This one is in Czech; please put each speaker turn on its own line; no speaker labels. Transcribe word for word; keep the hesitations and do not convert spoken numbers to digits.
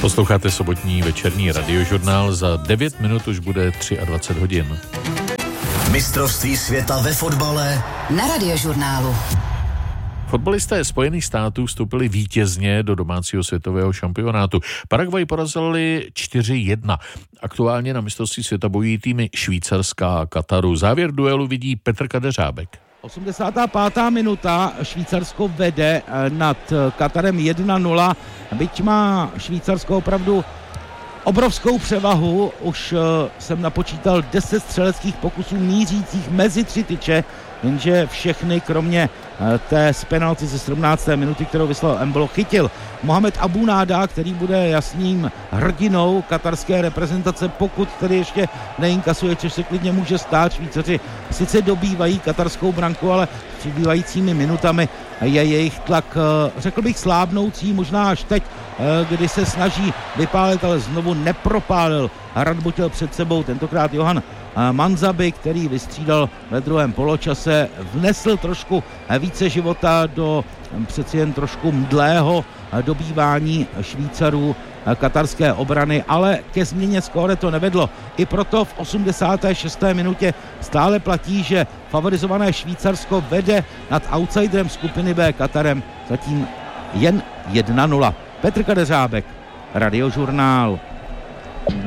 Posloucháte sobotní večerní radiožurnál, za devět minut už bude dvacet tři hodin.
Mistrovství světa ve fotbale
na radiožurnálu.
Fotbalisté Spojených států vstoupili vítězně do domácího světového šampionátu. Paraguay porazili čtyři jedna. Aktuálně na mistrovství světa bojují týmy Švýcarska a Kataru. Závěr duelu vidí Petr Kadeřábek.
osmdesátá pátá minuta, Švýcarsko vede nad Katarem jedna nula, byť má Švýcarsko opravdu obrovskou převahu, už jsem napočítal deset střeleckých pokusů mířících mezi tři tyče, jenže všechny kromě té z penalty ze sedmnácté minuty, kterou vyslal Embolo, chytil Mohamed Abu Nada, který bude jasným hrdinou katarské reprezentace, pokud tedy ještě neinkasuje, což se klidně může stát. Švýcaři sice dobývají katarskou branku, ale s přibývajícími minutami je jejich tlak, řekl bych, slábnoucí, možná až teď, kdy se snaží vypálit, ale znovu nepropálil. Radbutil před sebou tentokrát Johan Manzabi, který vystřídal ve druhém poločase, vnesl trošku více života do přeci jen trošku mdlého dobývání Švýcarů katarské obrany, ale ke změně skóre to nevedlo. I proto v osmdesáté šesté minutě stále platí, že favorizované Švýcarsko vede nad outsiderem skupiny B Katarem zatím jen jedna nula. Petr Kadeřábek, Radiožurnál.